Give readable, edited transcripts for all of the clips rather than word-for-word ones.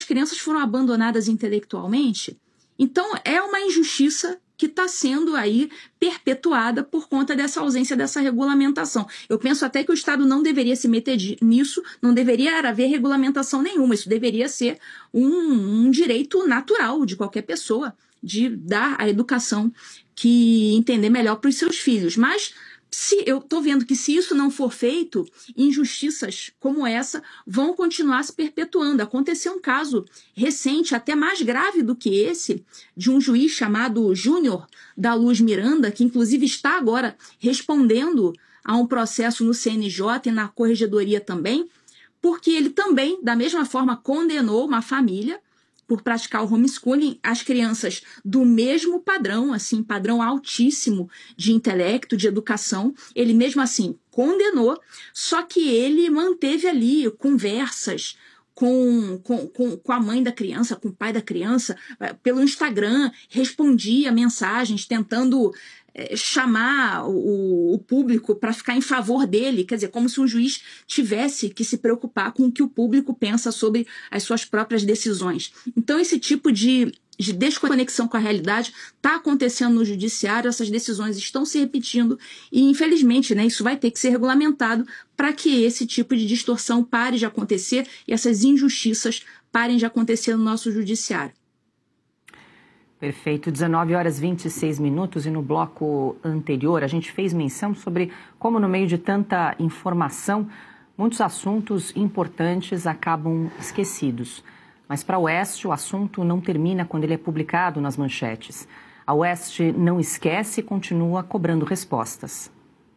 crianças foram abandonadas intelectualmente. Então, é uma injustiça que está sendo aí perpetuada por conta dessa ausência dessa regulamentação. Eu penso até que o Estado não deveria se meter nisso, não deveria haver regulamentação nenhuma, isso deveria ser um direito natural de qualquer pessoa, de dar a educação que entender melhor para os seus filhos. Mas eu estou vendo que se isso não for feito, injustiças como essa vão continuar se perpetuando. Aconteceu um caso recente, até mais grave do que esse, de um juiz chamado Júnior da Luz Miranda, que inclusive está agora respondendo a um processo no CNJ e na Corregedoria também, porque ele também, da mesma forma, condenou uma família por praticar o homeschooling, as crianças do mesmo padrão, assim, padrão altíssimo de intelecto, de educação, ele mesmo assim condenou, só que ele manteve ali conversas com a mãe da criança, com o pai da criança, pelo Instagram, respondia mensagens, tentando chamar o público para ficar em favor dele, quer dizer, como se um juiz tivesse que se preocupar com o que o público pensa sobre as suas próprias decisões. Então, esse tipo de desconexão com a realidade está acontecendo no judiciário, essas decisões estão se repetindo e, infelizmente, né, isso vai ter que ser regulamentado para que esse tipo de distorção pare de acontecer e essas injustiças parem de acontecer no nosso judiciário. Perfeito, 19h26 e no bloco anterior a gente fez menção sobre como no meio de tanta informação, muitos assuntos importantes acabam esquecidos. Mas para a Oeste o assunto não termina quando ele é publicado nas manchetes. A Oeste não esquece e continua cobrando respostas.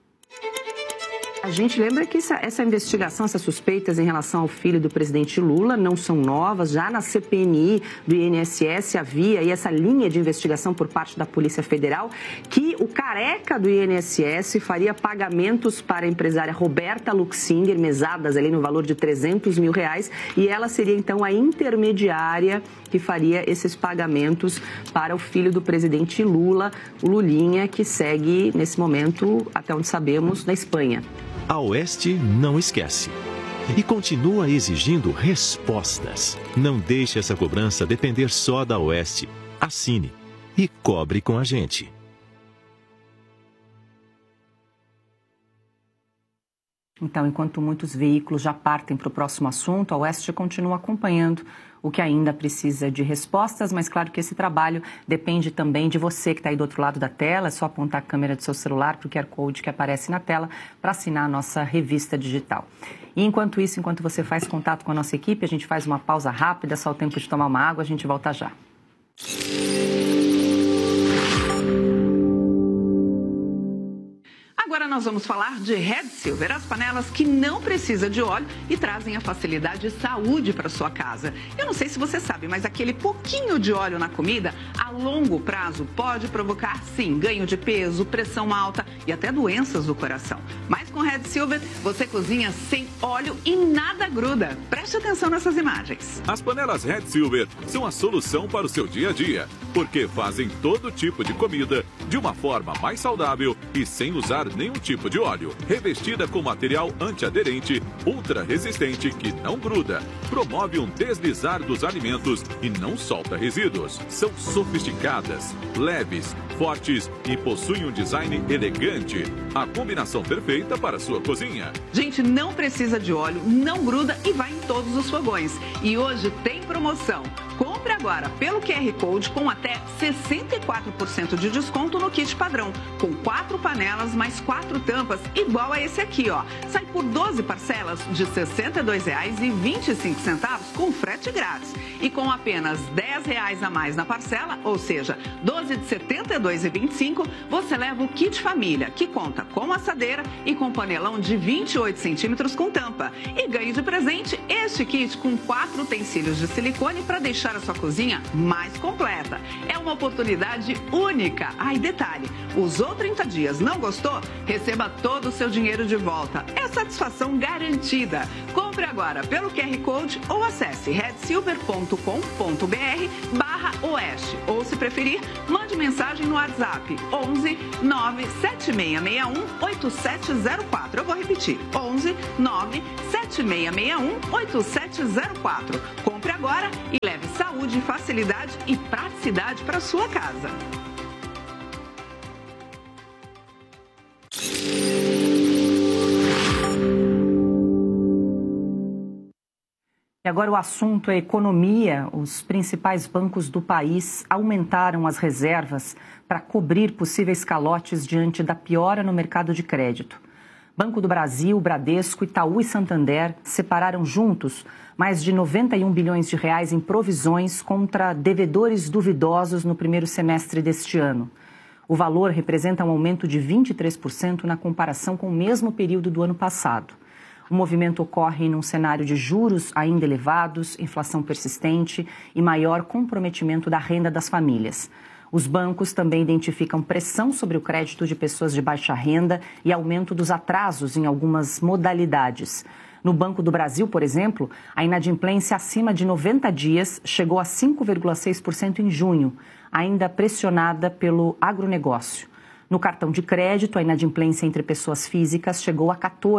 A gente lembra que essa investigação, essas suspeitas em relação ao filho do presidente Lula não são novas. Já na CPMI do INSS havia aí essa linha de investigação por parte da Polícia Federal que o careca do INSS faria pagamentos para a empresária Roberta Luxinger, mesadas ali no valor de R$300 mil, e ela seria então a intermediária que faria esses pagamentos para o filho do presidente Lula, o Lulinha, que segue nesse momento, até onde sabemos, na Espanha. A Oeste não esquece e continua exigindo respostas. Não deixe essa cobrança depender só da Oeste. Assine e cobre com a gente. Então, enquanto muitos veículos já partem para o próximo assunto, a Oeste continua acompanhando o que ainda precisa de respostas, mas claro que esse trabalho depende também de você que está aí do outro lado da tela. É só apontar a câmera do seu celular para o QR Code que aparece na tela para assinar a nossa revista digital. E enquanto isso, enquanto você faz contato com a nossa equipe, a gente faz uma pausa rápida, só o tempo de tomar uma água, a gente volta já. Agora nós vamos falar de Red Silver, as panelas que não precisam de óleo e trazem a facilidade e saúde para sua casa. Eu não sei se você sabe, mas aquele pouquinho de óleo na comida, a longo prazo, pode provocar, sim, ganho de peso, pressão alta e até doenças do coração. Mas com Red Silver, você cozinha sem óleo e nada gruda. Preste atenção nessas imagens. As panelas Red Silver são a solução para o seu dia a dia, porque fazem todo tipo de comida de uma forma mais saudável e sem usar nenhum tipo de óleo. Revestida com material antiaderente, ultra resistente que não gruda, promove um deslizar dos alimentos e não solta resíduos. São sofisticadas, leves, fortes e possuem um design elegante. A combinação perfeita para a sua cozinha. Gente, não precisa de óleo, não gruda e vai em todos os fogões. E hoje tem promoção. Compre agora pelo QR Code com até 64% de desconto no kit padrão, com 4 panelas mais 4 tampas, igual a esse aqui, ó. Sai por 12 parcelas de R$ 62,25 com frete grátis. E com apenas R$ 10 a mais na parcela, ou seja, 12 de R$ 72,25, você leva o kit família, que conta com assadeira e com panelão de 28 centímetros com tampa. E ganhe de presente este kit com 4 utensílios de silicone para deixar a sua cozinha mais completa. É uma oportunidade única. Ah, e detalhe, usou 30 dias, não gostou? Receba todo o seu dinheiro de volta. É satisfação garantida. Compre agora pelo QR Code ou acesse redsilver.com.br/oeste. Ou, se preferir, mande mensagem no WhatsApp 11 97661 8704. Eu vou repetir, 11 97661 8704. Compre agora e facilidade e praticidade para sua casa. E agora o assunto é economia. Os principais bancos do país aumentaram as reservas para cobrir possíveis calotes diante da piora no mercado de crédito. Banco do Brasil, Bradesco, Itaú e Santander separaram juntos mais de 91 bilhões de reais em provisões contra devedores duvidosos no primeiro semestre deste ano. O valor representa um aumento de 23% na comparação com o mesmo período do ano passado. O movimento ocorre num cenário de juros ainda elevados, inflação persistente e maior comprometimento da renda das famílias. Os bancos também identificam pressão sobre o crédito de pessoas de baixa renda e aumento dos atrasos em algumas modalidades. No Banco do Brasil, por exemplo, a inadimplência acima de 90 dias chegou a 5,6% em junho, ainda pressionada pelo agronegócio. No cartão de crédito, a inadimplência entre pessoas físicas chegou a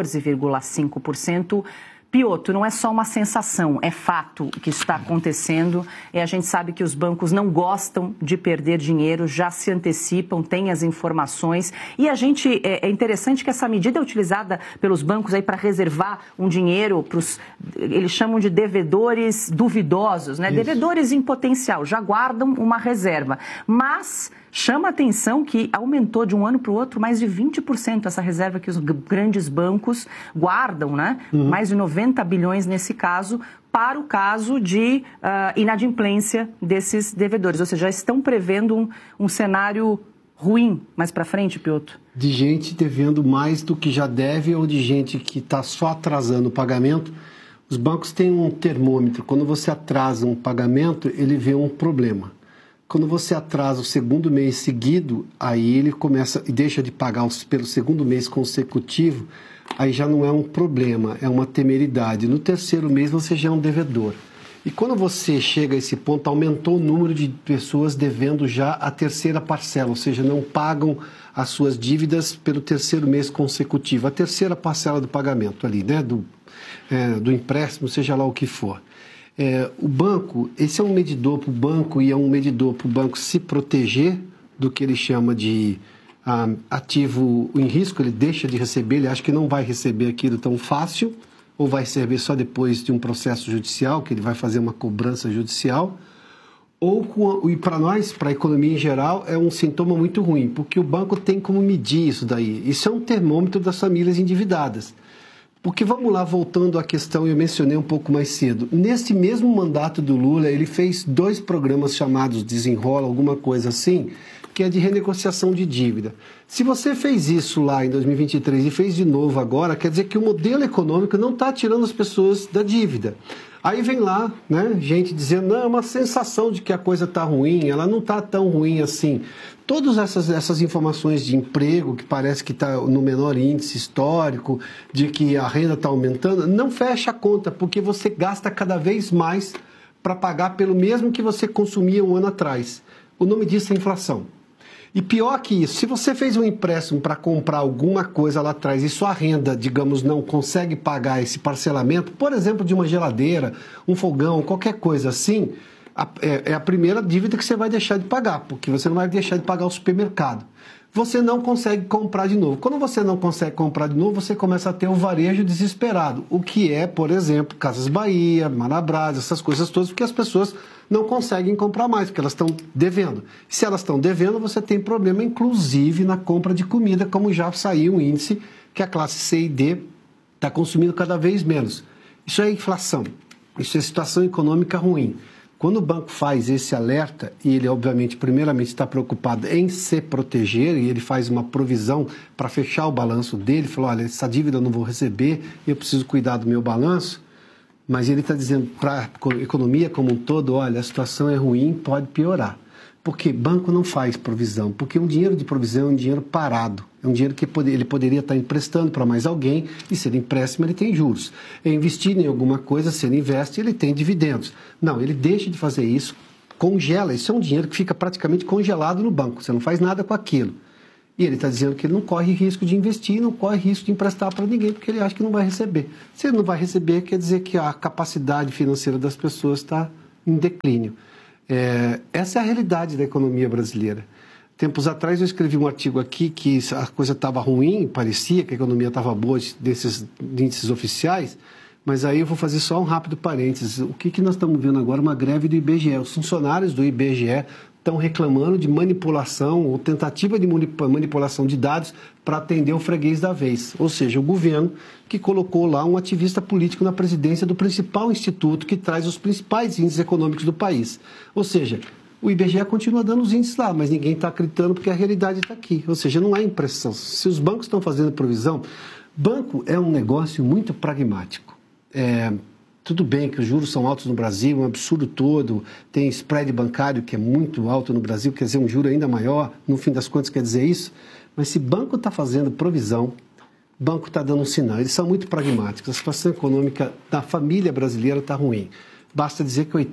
14,5%. Piotr, não é só uma sensação, é fato que está acontecendo. E a gente sabe que os bancos não gostam de perder dinheiro, já se antecipam, têm as informações. E é interessante que essa medida é utilizada pelos bancos aí para reservar um dinheiro para os, eles chamam de devedores duvidosos, né? Isso. Devedores em potencial, já guardam uma reserva. Mas chama a atenção que aumentou de um ano para o outro mais de 20% essa reserva que os grandes bancos guardam, né? Mais de 90 bilhões nesse caso, para o caso de inadimplência desses devedores. Ou seja, já estão prevendo um cenário ruim mais para frente, Piotr? De gente devendo mais do que já deve ou de gente que está só atrasando o pagamento. Os bancos têm um termômetro. Quando você atrasa um pagamento, ele vê um problema. Quando você atrasa o segundo mês seguido, aí ele começa e deixa de pagar pelo segundo mês consecutivo, aí já não é um problema, é uma temeridade. No terceiro mês você já é um devedor. E quando você chega a esse ponto, aumentou o número de pessoas devendo já a terceira parcela, ou seja, não pagam as suas dívidas pelo terceiro mês consecutivo, a terceira parcela do pagamento ali, né, do empréstimo, seja lá o que for. O banco, esse é um medidor para o banco e é um medidor para o banco se proteger do que ele chama de ativo em risco. Ele deixa de receber, ele acha que não vai receber aquilo tão fácil ou vai receber só depois de um processo judicial, que ele vai fazer uma cobrança judicial. E para nós, para a economia em geral, é um sintoma muito ruim, porque o banco tem como medir isso daí. Isso é um termômetro das famílias endividadas. Porque vamos lá, voltando à questão, eu mencionei um pouco mais cedo. Nesse mesmo mandato do Lula, ele fez 2 programas chamados Desenrola, alguma coisa assim, que é de renegociação de dívida. Se você fez isso lá em 2023 e fez de novo agora, quer dizer que o modelo econômico não está tirando as pessoas da dívida. Aí vem lá, né, gente dizendo, não, é uma sensação de que a coisa está ruim, ela não está tão ruim assim. Todas essas informações de emprego, que parece que está no menor índice histórico, de que a renda está aumentando, não fecha a conta, porque você gasta cada vez mais para pagar pelo mesmo que você consumia um ano atrás. O nome disso é inflação. E pior que isso, se você fez um empréstimo para comprar alguma coisa lá atrás e sua renda, digamos, não consegue pagar esse parcelamento, por exemplo, de uma geladeira, um fogão, qualquer coisa assim, é a primeira dívida que você vai deixar de pagar, porque você não vai deixar de pagar o supermercado. Você não consegue comprar de novo. Quando você não consegue comprar de novo, você começa a ter um varejo desesperado, o que é, por exemplo, Casas Bahia, Marabras, essas coisas todas, porque as pessoas não conseguem comprar mais, porque elas estão devendo. Se elas estão devendo, você tem problema, inclusive, na compra de comida, como já saiu um índice que a classe C e D está consumindo cada vez menos. Isso é inflação, isso é situação econômica ruim. Quando o banco faz esse alerta, e ele, obviamente, primeiramente está preocupado em se proteger, e ele faz uma provisão para fechar o balanço dele, falou, olha, essa dívida eu não vou receber, eu preciso cuidar do meu balanço, mas ele está dizendo para a economia como um todo, olha, a situação é ruim, pode piorar. Porque banco não faz provisão, porque um dinheiro de provisão é um dinheiro parado, é um dinheiro que ele poderia estar emprestando para mais alguém, e se ele empréstimo, ele tem juros. É investir em alguma coisa, se ele investe, ele tem dividendos. Não, ele deixa de fazer isso, congela, isso é um dinheiro que fica praticamente congelado no banco, você não faz nada com aquilo. E ele está dizendo que ele não corre risco de investir, não corre risco de emprestar para ninguém, porque ele acha que não vai receber. Se ele não vai receber, quer dizer que a capacidade financeira das pessoas está em declínio. Essa é a realidade da economia brasileira. Tempos atrás eu escrevi um artigo aqui que a coisa estava ruim, parecia que a economia estava boa desses índices oficiais, mas aí eu vou fazer só um rápido parênteses. O que nós estamos vendo agora? Uma greve do IBGE. Os funcionários do IBGE estão reclamando de manipulação ou tentativa de manipulação de dados para atender o freguês da vez. Ou seja, o governo que colocou lá um ativista político na presidência do principal instituto que traz os principais índices econômicos do país. Ou seja, o IBGE continua dando os índices lá, mas ninguém está acreditando porque a realidade está aqui. Ou seja, não há impressão. Se os bancos estão fazendo provisão, banco é um negócio muito pragmático. Tudo bem que os juros são altos no Brasil, um absurdo todo, tem spread bancário que é muito alto no Brasil, quer dizer, um juro ainda maior, no fim das contas quer dizer isso, mas se banco está fazendo provisão, banco está dando um sinal, eles são muito pragmáticos, a situação econômica da família brasileira está ruim. Basta dizer que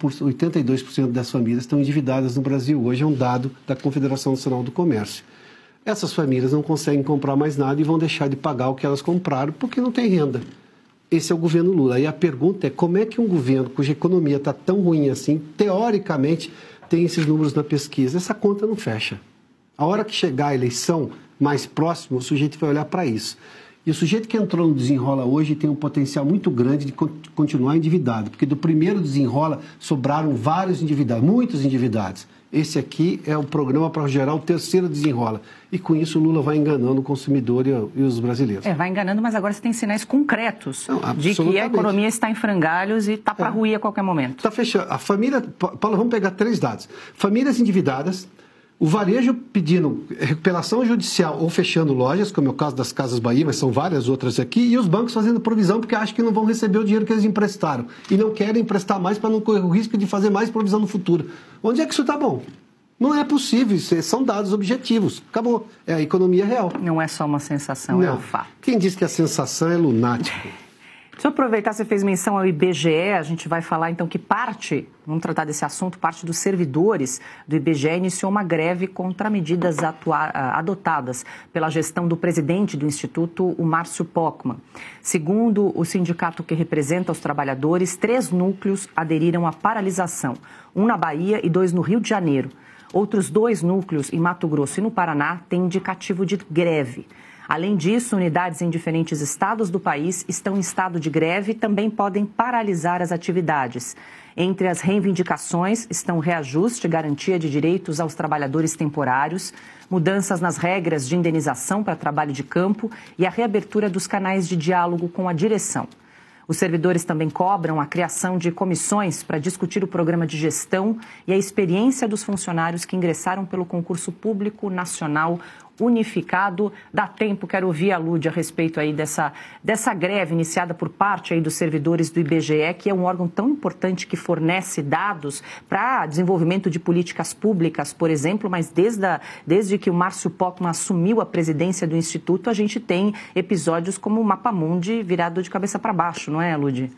82% das famílias estão endividadas no Brasil, hoje é um dado da Confederação Nacional do Comércio. Essas famílias não conseguem comprar mais nada e vão deixar de pagar o que elas compraram porque não tem renda. Esse é o governo Lula. E a pergunta é como é que um governo cuja economia está tão ruim assim, teoricamente, tem esses números na pesquisa? Essa conta não fecha. A hora que chegar a eleição mais próxima, o sujeito vai olhar para isso. E o sujeito que entrou no Desenrola hoje tem um potencial muito grande de continuar endividado, porque do primeiro Desenrola sobraram vários endividados, muitos endividados. Esse aqui é o programa para gerar o terceiro Desenrola. E com isso o Lula vai enganando o consumidor e os brasileiros. Vai enganando, mas agora você tem sinais concretos de que a economia está em frangalhos e está para ruir a qualquer momento. Está fechando. A família... Paulo, vamos pegar 3 dados. Famílias endividadas, o varejo pedindo recuperação judicial ou fechando lojas, como é o caso das Casas Bahia, mas são várias outras aqui, e os bancos fazendo provisão porque acham que não vão receber o dinheiro que eles emprestaram. E não querem emprestar mais para não correr o risco de fazer mais provisão no futuro. Onde é que isso está bom? Não é possível, são dados objetivos. Acabou. É a economia real. Não é só uma sensação, é um fato. Quem diz que a sensação é lunático? Deixa eu aproveitar, você fez menção ao IBGE, a gente vai falar então que vamos tratar desse assunto, parte dos servidores do IBGE iniciou uma greve contra medidas adotadas pela gestão do presidente do Instituto, o Márcio Pokmann. Segundo o sindicato que representa os trabalhadores, 3 núcleos aderiram à paralisação, um na Bahia e 2 no Rio de Janeiro. Outros 2 núcleos em Mato Grosso e no Paraná têm indicativo de greve. Além disso, unidades em diferentes estados do país estão em estado de greve e também podem paralisar as atividades. Entre as reivindicações estão reajuste e garantia de direitos aos trabalhadores temporários, mudanças nas regras de indenização para trabalho de campo e a reabertura dos canais de diálogo com a direção. Os servidores também cobram a criação de comissões para discutir o programa de gestão e a experiência dos funcionários que ingressaram pelo concurso público nacional unificado. Dá tempo, quero ouvir a Lúdia a respeito aí dessa greve iniciada por parte aí dos servidores do IBGE, que é um órgão tão importante que fornece dados para desenvolvimento de políticas públicas, por exemplo, mas desde que o Márcio Pokmann assumiu a presidência do Instituto, a gente tem episódios como o Mapamundi virado de cabeça para baixo, não é, Lúdia?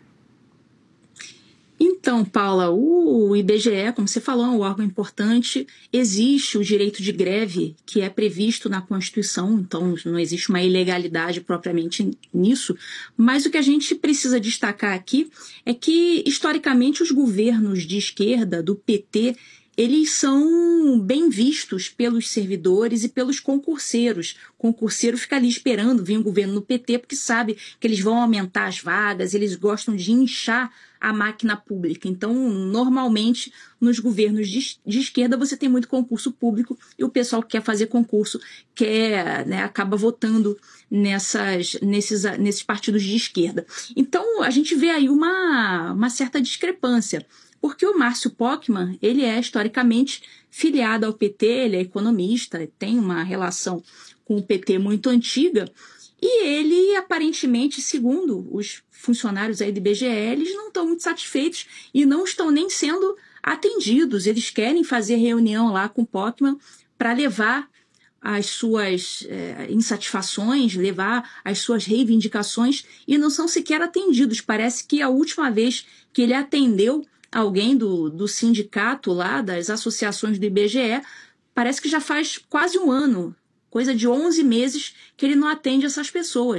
Então, Paula, o IBGE, como você falou, é um órgão importante. Existe o direito de greve que é previsto na Constituição, então não existe uma ilegalidade propriamente nisso. Mas o que a gente precisa destacar aqui é que, historicamente, os governos de esquerda, do PT, eles são bem vistos pelos servidores e pelos concurseiros. O concurseiro fica ali esperando vir um governo no PT porque sabe que eles vão aumentar as vagas, eles gostam de inchar a máquina pública. Então, normalmente, nos governos de esquerda, você tem muito concurso público e o pessoal que quer fazer concurso acaba votando nesses partidos de esquerda. Então, a gente vê aí uma certa discrepância, porque o Márcio Pokmann, ele é historicamente filiado ao PT, ele é economista, tem uma relação com o PT muito antiga, e ele, aparentemente, segundo os funcionários aí do IBGE, eles não estão muito satisfeitos e não estão nem sendo atendidos. Eles querem fazer reunião lá com o Pokmann para levar as suas insatisfações, levar as suas reivindicações e não são sequer atendidos. Parece que a última vez que ele atendeu alguém do sindicato lá, das associações do IBGE, parece que já faz quase um ano, coisa de 11 meses que ele não atende essas pessoas.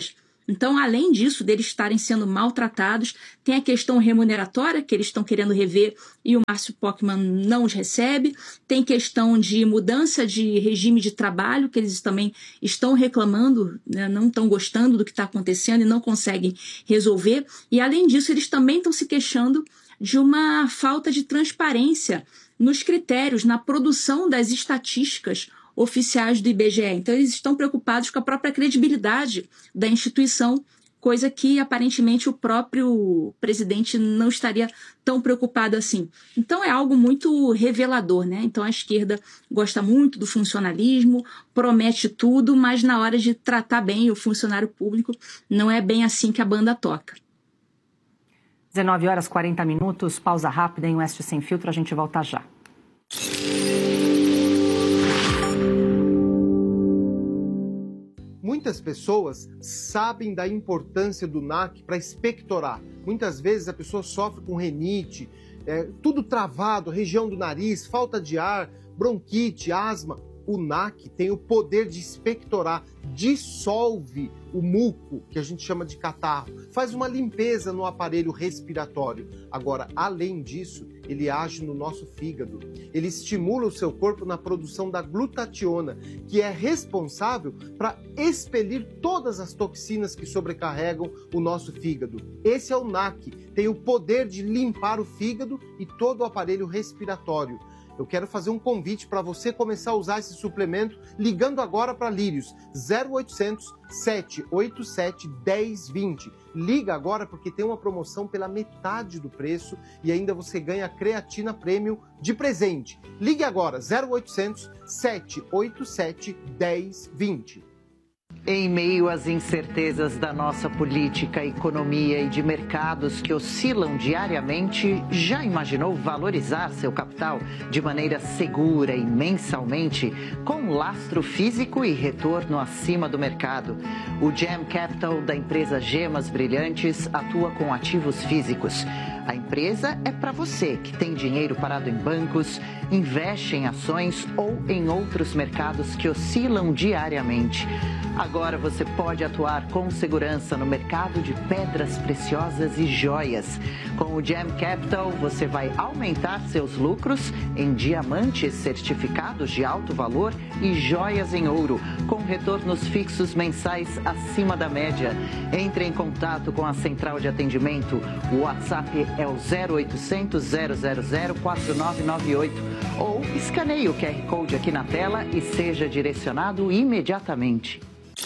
Então, além disso, deles estarem sendo maltratados, tem a questão remuneratória, que eles estão querendo rever e o Márcio Pockmann não os recebe. Tem questão de mudança de regime de trabalho, que eles também estão reclamando, né, não estão gostando do que está acontecendo e não conseguem resolver. E, além disso, eles também estão se queixando de uma falta de transparência nos critérios, na produção das estatísticas oficiais do IBGE. Então, eles estão preocupados com a própria credibilidade da instituição, coisa que, aparentemente, o próprio presidente não estaria tão preocupado assim. Então, é algo muito revelador, né? Então, a esquerda gosta muito do funcionalismo, promete tudo, mas na hora de tratar bem o funcionário público, não é bem assim que a banda toca. 19 horas 40 minutos, pausa rápida em Oeste Sem Filtro, a gente volta já. Muitas pessoas sabem da importância do NAC para expectorar. Muitas vezes a pessoa sofre com rinite, tudo travado, região do nariz, falta de ar, bronquite, asma. O NAC tem o poder de expectorar, dissolve o muco, que a gente chama de catarro, faz uma limpeza no aparelho respiratório. Agora, além disso, ele age no nosso fígado. Ele estimula o seu corpo na produção da glutationa, que é responsável para expelir todas as toxinas que sobrecarregam o nosso fígado. Esse é o NAC, tem o poder de limpar o fígado e todo o aparelho respiratório. Eu quero fazer um convite para você começar a usar esse suplemento ligando agora para Lírios, 0800 787 1020. Liga agora porque tem uma promoção pela metade do preço e ainda você ganha creatina premium de presente. Ligue agora, 0800 787 1020. Em meio às incertezas da nossa política, economia e de mercados que oscilam diariamente, já imaginou valorizar seu capital de maneira segura e mensalmente, com lastro físico e retorno acima do mercado? O Gem Capital da empresa Gemas Brilhantes atua com ativos físicos. A empresa é para você que tem dinheiro parado em bancos, investe em ações ou em outros mercados que oscilam diariamente. Agora você pode atuar com segurança no mercado de pedras preciosas e joias. Com o Gem Capital, você vai aumentar seus lucros em diamantes certificados de alto valor e joias em ouro, com retornos fixos mensais acima da média. Entre em contato com a central de atendimento. O WhatsApp é o 0800 000 4998 ou escaneie o QR Code aqui na tela e seja direcionado imediatamente.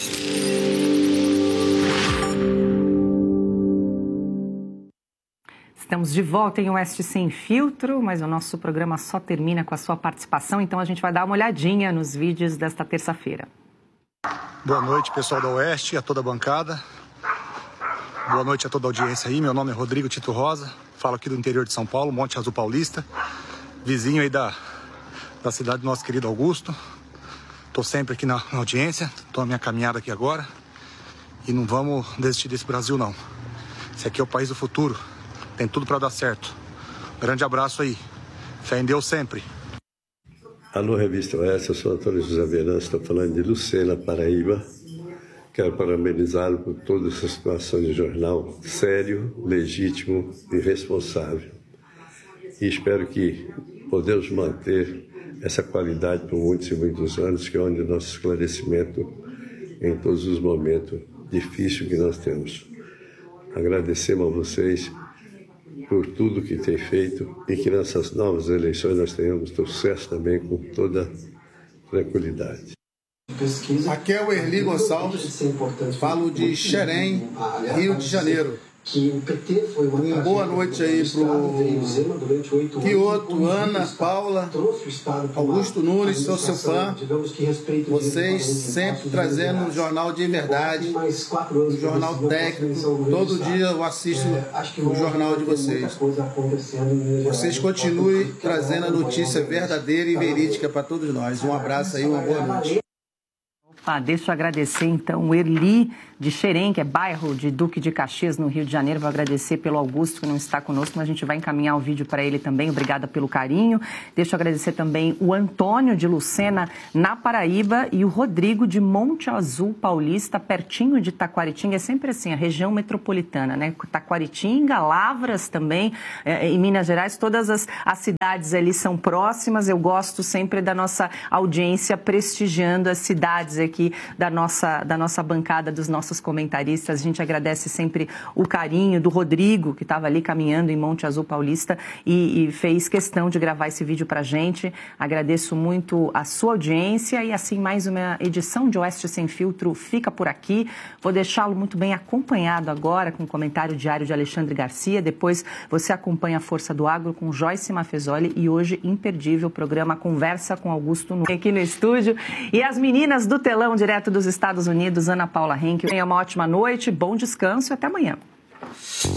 Estamos de volta em Oeste Sem Filtro, mas o nosso programa só termina com a sua participação, então a gente vai dar uma olhadinha nos vídeos desta terça-feira. Boa noite, pessoal da Oeste, a toda a bancada. Boa noite a toda a audiência aí. Meu nome é Rodrigo Tito Rosa, falo aqui do interior de São Paulo, Monte Azul Paulista, vizinho aí da cidade do nosso querido Augusto. Estou sempre aqui na audiência, estou na minha caminhada aqui agora e não vamos desistir desse Brasil não. Esse aqui é o país do futuro, tem tudo para dar certo. Grande abraço aí, fé em Deus sempre. Alô, Revista Oeste, eu sou Antônio José Venâncio, estou falando de Lucena, Paraíba. Quero parabenizá-lo por toda essa situação de jornal sério, legítimo e responsável. E espero que podemos manter essa qualidade por muitos e muitos anos, que é onde o nosso esclarecimento em todos os momentos difíceis que nós temos. Agradecemos a vocês por tudo que tem feito e que nessas novas eleições nós tenhamos sucesso também com toda tranquilidade. Aqui é o Erli Gonçalves, falo de Xerém, Rio de Janeiro. Uma boa noite aí pro Quioto, Ana, Paula, Augusto Nunes, sou seu fã. Vocês sempre trazendo um jornal de verdade, um jornal técnico. Todo dia eu assisto o jornal de vocês. Vocês continuem trazendo a notícia verdadeira e verídica para todos nós. Um abraço aí, uma boa noite. Opa, deixa eu agradecer então o Erli de Xerém, que é bairro de Duque de Caxias, no Rio de Janeiro. Vou agradecer pelo Augusto, que não está conosco, mas a gente vai encaminhar o vídeo para ele também. Obrigada pelo carinho. Deixa eu agradecer também o Antônio de Lucena, na Paraíba, e o Rodrigo de Monte Azul Paulista, pertinho de Taquaritinga. É sempre assim, a região metropolitana, né? Taquaritinga, Lavras também, em Minas Gerais, todas as cidades ali são próximas. Eu gosto sempre da nossa audiência prestigiando as cidades aqui da nossa bancada, dos nossos comentaristas. A gente agradece sempre o carinho do Rodrigo, que estava ali caminhando em Monte Azul Paulista e fez questão de gravar esse vídeo pra gente. Agradeço muito a sua audiência e assim mais uma edição de Oeste Sem Filtro fica por aqui. Vou deixá-lo muito bem acompanhado agora com o comentário diário de Alexandre Garcia. Depois você acompanha a Força do Agro com Joyce Mafezoli e hoje imperdível o programa Conversa com Augusto Nunes aqui no estúdio. E as meninas do telão direto dos Estados Unidos, Ana Paula Henkel. Tenha uma ótima noite, bom descanso e até amanhã.